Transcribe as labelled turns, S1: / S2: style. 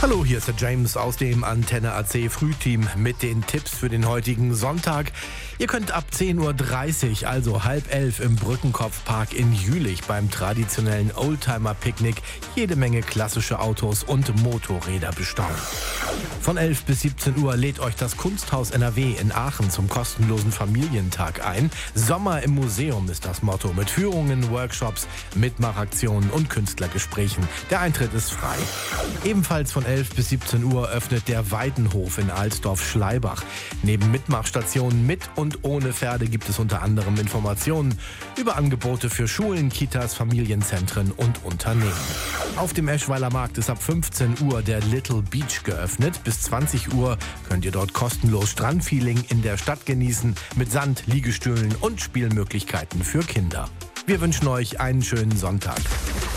S1: Hallo, hier ist der James aus dem Antenne AC Frühteam mit den Tipps für den heutigen Sonntag. Ihr könnt ab 10.30 Uhr, also 10:30 im Brückenkopfpark in Jülich beim traditionellen Oldtimer-Picknick jede Menge klassische Autos und Motorräder bestaunen. Von 11 bis 17 Uhr lädt euch das Kunsthaus NRW in Aachen zum kostenlosen Familientag ein. Sommer im Museum ist das Motto, mit Führungen, Workshops, Mitmachaktionen und Künstlergesprächen. Der Eintritt ist frei. Ebenfalls von 11 bis 17 Uhr öffnet der Weidenhof in Alsdorf-Schleibach. Neben Mitmachstationen mit und ohne Pferde gibt es unter anderem Informationen über Angebote für Schulen, Kitas, Familienzentren und Unternehmen. Auf dem Eschweiler Markt ist ab 15 Uhr der Little Beach geöffnet. Bis 20 Uhr könnt ihr dort kostenlos Strandfeeling in der Stadt genießen mit Sand, Liegestühlen und Spielmöglichkeiten für Kinder. Wir wünschen euch einen schönen Sonntag.